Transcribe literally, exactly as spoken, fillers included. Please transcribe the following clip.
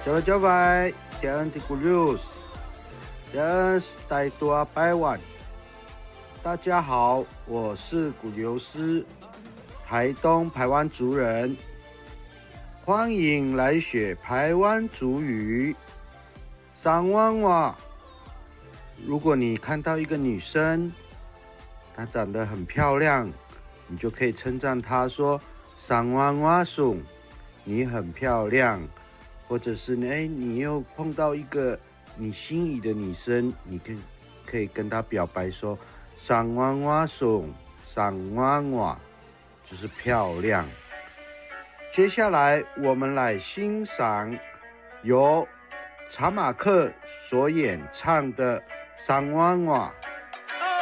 Chào chào vậy, tiếng thì Julius， tiếng đại多百万。大家好，我是古流师，台东排湾族人，欢迎来学排湾族语。桑娃娃，如果你看到一个女生，她长得很漂亮，你就可以称赞她说桑娃娃松，你很漂亮。或者是哎，你又碰到一个你心仪的女生，你可以可以跟她表白说桑娃娃松，桑娃娃就是漂亮。接下来我们来欣赏由查马克所演唱的桑娃娃。